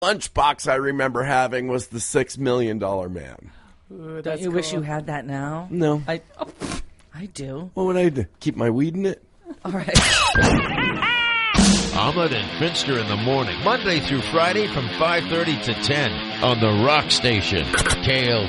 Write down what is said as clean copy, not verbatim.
lunchbox I remember having was the $6 Million Man. Ooh, Don't you wish you had that now? No. I do. What would I do? Keep my weed in it? All right. Ahmed and Finster in the morning, Monday through Friday from 5:30 to 10 on the Rock Station, KLTY.